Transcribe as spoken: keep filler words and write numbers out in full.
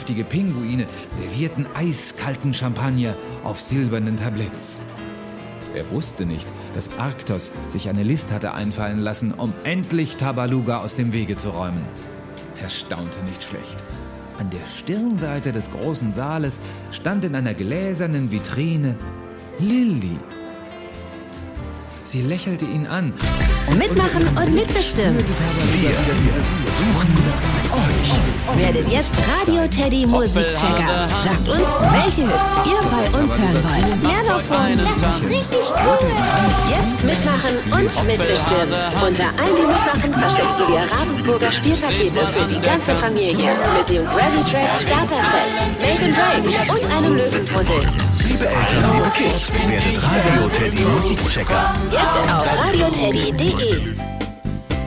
tüchtige Pinguine servierten eiskalten Champagner auf silbernen Tabletts. Er wusste nicht, dass Arktos sich eine List hatte einfallen lassen, um endlich Tabaluga aus dem Wege zu räumen. Er staunte nicht schlecht. An der Stirnseite des großen Saales stand in einer gläsernen Vitrine Lilli. Sie lächelte ihn an. Mitmachen und mitbestimmen. Wir suchen euch. Werdet jetzt Radio Teddy Musikchecker. Sagt uns, welche Hits ihr bei uns hören wollt. Mehr davon. Richtig cool. Jetzt mitmachen und mitbestimmen. Unter allen, die mitmachen, verschenken wir Ravensburger Spielpakete für die ganze Familie. Mit dem Gravy Tracks Starter Set, Make and Break und einem Löwenpuzzle. Liebe Eltern, liebe Kids, werdet Radio Teddy Musikchecker. Jetzt auf radio teddy punkt de.